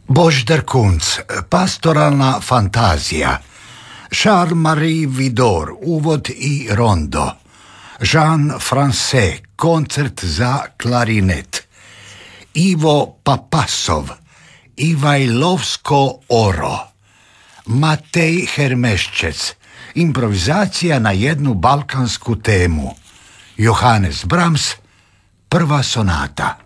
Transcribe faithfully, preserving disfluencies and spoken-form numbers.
Božidar Kunc, Pastoralna fantazija. Charles-Marie Widor, uvod i rondo. Jean Francais, koncert za klarinet. Ivo Papasov, Ivajlovsko oro. Matej Hermeščec, improvizacija na jednu balkansku temu. Johannes Brahms, prva sonata.